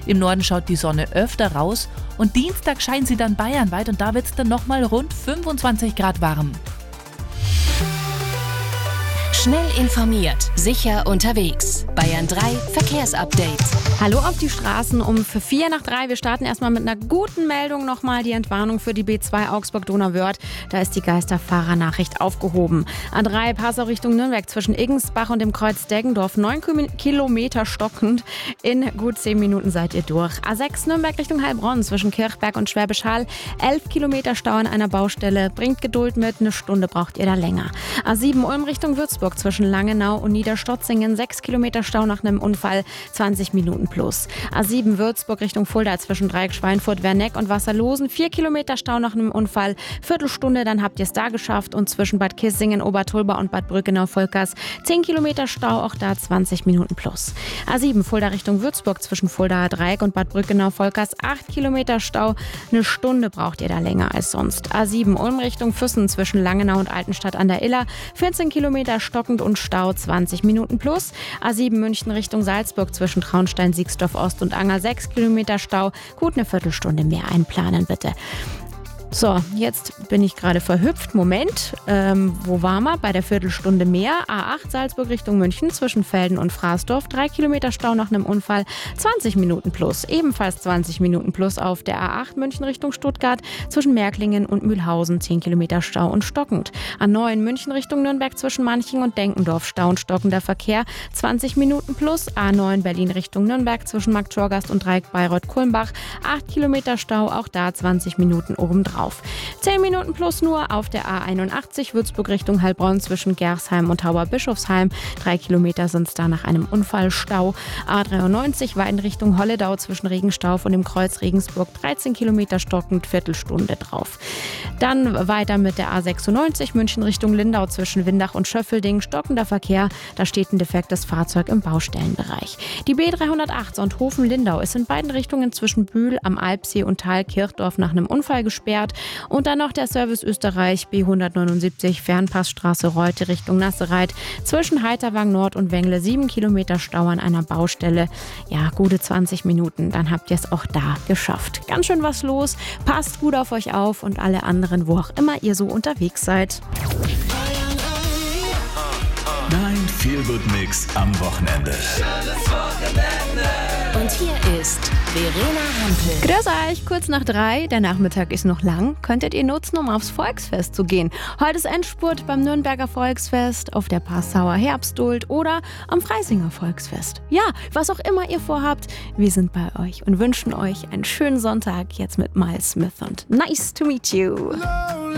Im Norden schaut die Sonne öfter raus und Dienstag scheint sie dann bayernweit und da wird es dann nochmal rund 25 Grad warm. Schnell informiert, sicher unterwegs. Bayern 3 Verkehrsupdate. Hallo auf die Straßen um 4:04. Wir starten erstmal mit einer guten Meldung nochmal. Die Entwarnung für die B2 Augsburg-Donauwörth. Da ist die Geisterfahrernachricht aufgehoben. A3 Passau Richtung Nürnberg zwischen Iggensbach und dem Kreuz Deggendorf. 9 Kilometer stockend. In gut 10 Minuten seid ihr durch. A6 Nürnberg Richtung Heilbronn zwischen Kirchberg und Schwäbisch Hall. 11 Kilometer Stau an einer Baustelle. Bringt Geduld mit. Eine Stunde braucht ihr da länger. A7 Ulm Richtung Würzburg zwischen Langenau und Niederstotzingen. 6 Kilometer Stau nach einem Unfall. 20 Minuten plus. A7 Würzburg Richtung Fulda zwischen Dreieck Schweinfurt, Werneck und Wasserlosen. 4 Kilometer Stau nach einem Unfall. Viertelstunde, dann habt ihr es da geschafft. Und zwischen Bad Kissingen, Obertulba und Bad Brückenau-Volkers 10 Kilometer Stau, auch da 20 Minuten plus. A7 Fulda Richtung Würzburg zwischen Fuldaer Dreieck und Bad Brückenau-Volkers 8 Kilometer Stau. Eine Stunde braucht ihr da länger als sonst. A7 Ulm Richtung Füssen zwischen Langenau und Altenstadt an der Iller. 14 Kilometer stockend und Stau 20 Minuten plus. A7 München Richtung Salzburg zwischen Traunstein, Siegsdorf Ost und Anger 6 Kilometer Stau. Gut eine Viertelstunde mehr einplanen bitte. So, jetzt bin ich gerade verhüpft. Moment, wo waren wir? Bei der Viertelstunde mehr. A8 Salzburg Richtung München zwischen Velden und Fraßdorf. 3 Kilometer Stau nach einem Unfall. 20 Minuten plus. Ebenfalls 20 Minuten plus auf der A8 München Richtung Stuttgart zwischen Märklingen und Mühlhausen. 10 Kilometer Stau und stockend. A9 München Richtung Nürnberg zwischen Manching und Denkendorf. Stau und stockender Verkehr. 20 Minuten plus. A9 Berlin Richtung Nürnberg zwischen Marktschorgast und Dreieck Bayreuth-Kulmbach. 8 Kilometer Stau. Auch da 20 Minuten obendrein. 10 Minuten plus nur auf der A81 Würzburg Richtung Heilbronn zwischen Gersheim und Tauberbischofsheim. 3 Kilometer sind es da nach einem Unfallstau. A93 Weiden Richtung Holledau zwischen Regenstauf und dem Kreuz Regensburg. 13 Kilometer stockend, Viertelstunde drauf. Dann weiter mit der A96 München Richtung Lindau zwischen Windach und Schöffelding. Stockender Verkehr, da steht ein defektes Fahrzeug im Baustellenbereich. Die B308 Sonthofen-Lindau ist in beiden Richtungen zwischen Bühl am Alpsee und Thalkirchdorf nach einem Unfall gesperrt. Und dann noch der Service Österreich B179 Fernpassstraße Reute Richtung Nassereit zwischen Heiterwang Nord und Wengle 7 Kilometer Stau an einer Baustelle. Ja, gute 20 Minuten, dann habt ihr es auch da geschafft. Ganz schön was los, passt gut auf euch auf und alle anderen, wo auch immer ihr so unterwegs seid. Dein Feel-Good-Mix am Wochenende. Und hier ist Verena Hampel. Grüß euch, kurz nach 3, der Nachmittag ist noch lang, könntet ihr nutzen, um aufs Volksfest zu gehen. Heute ist Endspurt beim Nürnberger Volksfest, auf der Passauer Herbstduld oder am Freisinger Volksfest. Ja, was auch immer ihr vorhabt, wir sind bei euch und wünschen euch einen schönen Sonntag jetzt mit Miles Smith und Nice to Meet You.